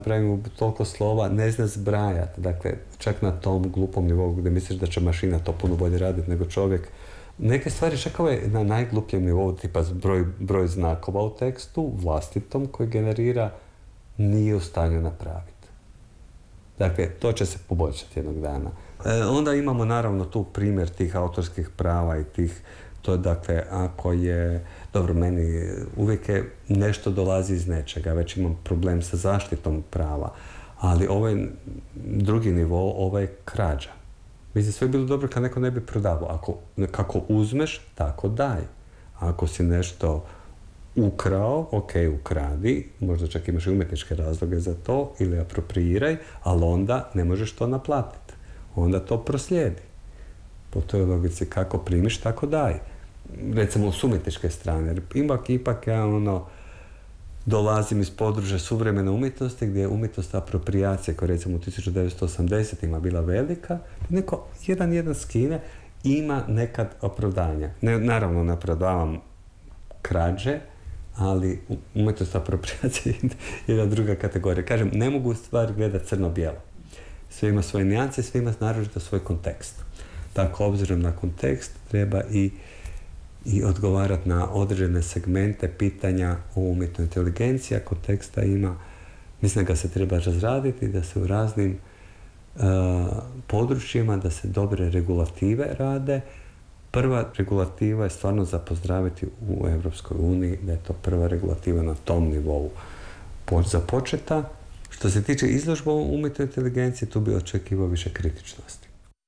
pravimo toliko slova, ne zna zbrajati. Dakle, čak na tom glupom nivou gdje misliš da će mašina to puno bolje raditi nego čovjek. Neke stvari čak na najglupljem nivou, tipa broj znakova u tekstu, vlastitom, koji generira, nije u stanju napraviti. Dakle, to će se poboljšati jednog dana. Onda imamo naravno tu primjer tih autorskih prava i tih, to dakle, ako je, dobro, meni uvijek je nešto dolazi iz nečega, već imam problem sa zaštitom prava, ali ovaj drugi nivo, ovaj je krađa. Mislim, sve je bilo dobro kad neko ne bi prodavao. Kako uzmeš, tako daj. Ako si nešto ukrao, ok, ukradi, možda čak imaš i umjetničke razloge za to, ili apropriiraj, ali onda ne možeš to naplatiti. Onda to proslijedi. Po toj logici kako primiš, tako daj. Recimo s umjetničke strane. Ipak ja dolazim iz područja suvremene umjetnosti, gdje je umjetnost apropriacije, koja recimo u 1980-ima bila velika, neko jedan skine, ima nekad opravdanja. Naravno, ne opravdavam krađe, ali umjetnost apropriacije je jedna druga kategorija. Kažem, ne mogu stvari gledati crno-bijelo. Sve ima svoje nijanse, sve ima naročito svoj kontekst. Tako, obzirom na kontekst, treba i odgovarati na određene segmente pitanja o umjetnoj inteligenciji. A konteksta ima, mislim da ga se treba razraditi, da se u raznim područjima, da se dobre regulative rade. Prva regulativa je stvarno za pozdraviti u Europskoj uniji, da je to prva regulativa na tom nivou započeta. Što se tiče izložba o umjetnoj inteligenciji, tu bi očekivao više kritičnosti.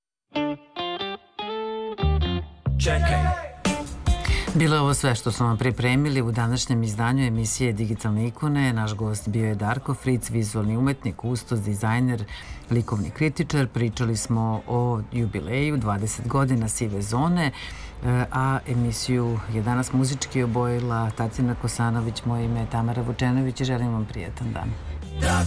Bilo je ovo sve što smo vam pripremili u današnjem izdanju emisije Digitalne ikone. Naš gost bio je Darko Fric, vizualni umetnik, kustos, dizajner, likovni kritičar. Pričali smo o jubileju 20 godina Sive zone, a emisiju je danas muzički obojila Tatjana Kosanović, moje ime je Tamara Vučenović i želim vam prijetan dan.